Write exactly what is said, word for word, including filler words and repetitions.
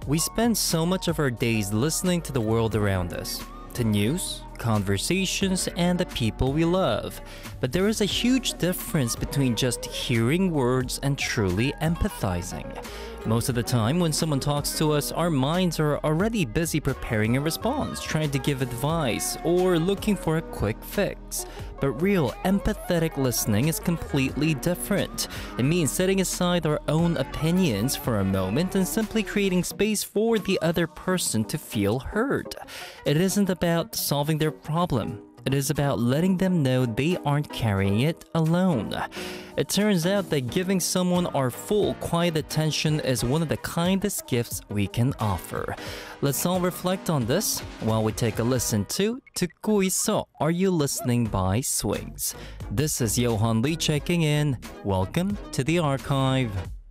We spend so much of our days listening to the world around us, to news, conversations, and the people we love. But there is a huge difference between just hearing words and truly empathizing. Most of the time, when someone talks to us, our minds are already busy preparing a response, trying to give advice, or looking for a quick fix. But real empathetic listening is completely different. It means setting aside our own opinions for a moment and simply creating space for the other person to feel heard. It isn't about solving their problem. It is about letting them know they aren't carrying it alone. It turns out that giving someone our full, quiet attention is one of the kindest gifts we can offer. Let's all reflect on this while we take a listen to 듣고 있어, Are You Listening by Swings. This is Johan Lee checking in. Welcome to the archive.